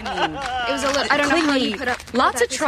It was a little, I don't know how you put up Lots of this